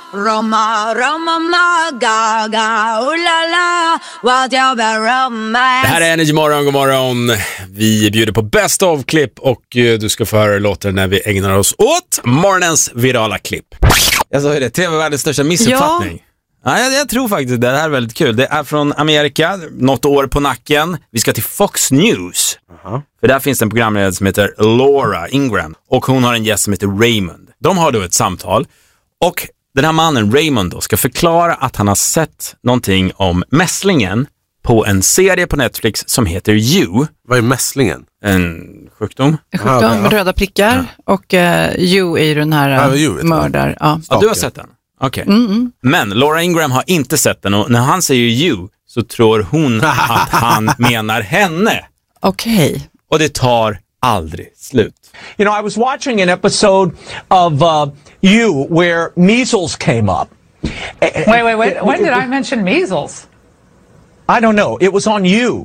Roma, Roma, ma, gaga, ulala, what you be romance. Det här är Energy Morgon, god morgon. Vi bjuder på best of klipp och du ska få höra låten när vi ägnar oss åt morgonens virala klipp. Jag sa ju det, TV-världens största missuppfattning. Ja, jag tror faktiskt det här är väldigt kul. Det är från Amerika, något år på nacken. Vi ska till Fox News. För där finns en programledare som heter Laura Ingraham. Och hon har en gäst som heter Raymond. De har då ett samtal. Och den här mannen, Raymond, då, ska förklara att han har sett någonting om mässlingen på en serie på Netflix som heter You. Vad är mässlingen? En sjukdom. En sjukdom med röda prickar. Ja. Och You är ju den här mördar. Ja, du har sett den? Okej. Men Laura Ingraham har inte sett den och när han säger You så tror hon att han menar henne. Okej. Och det tar aldrig slut. You know, I was watching an episode of You where measles came up. Wait. When did I mention measles? I don't know. It was on You.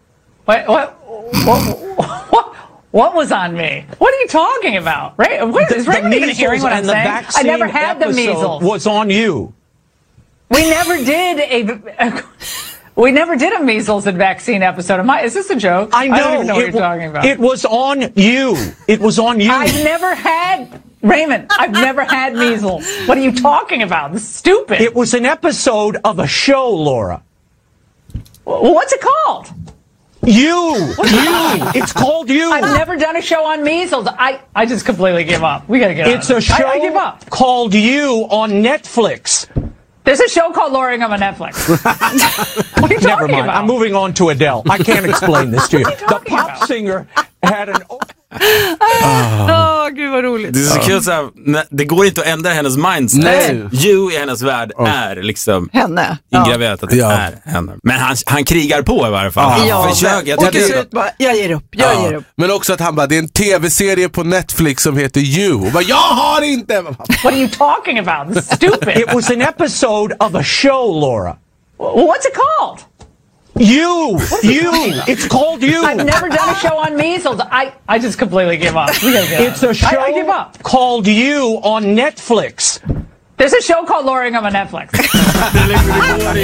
What was on me? What are you talking about? Is Raymond even hearing what I'm saying? I never had the measles. Was on You. We never did a measles and vaccine episode. Is this a joke? I know. I don't even know what you're talking about. It was on You. It was on You. I've never had measles. What are you talking about? This is stupid. It was an episode of a show, Laura. What's it called? You. It's called You. I've never done a show on measles. I just completely give up. We gotta get It's a show I give up. called You on Netflix. There's a show called Laura Ingraham on Netflix. What are you talking Never mind. about? I'm moving on to Adele. I can't explain this to you. The pop singer had an... Gud vad roligt. Det är så kul så här, det går inte att ändra hennes mindset. Nej. You i hennes värld är liksom henne. ingraverat att det är henne. Men han krigar på i varje fall. Ja, jag ger upp. Men också att han bara, det är en tv-serie på Netflix som heter You. Bara, jag har inte! What are you talking about? This is stupid. It was an episode of a show, Laura. What's it called? You. It's called You. I've never done a show on measles. I just completely give up. We gotta get It's a show I give up. called You on Netflix. There's a show called Laura Ingraham on Netflix.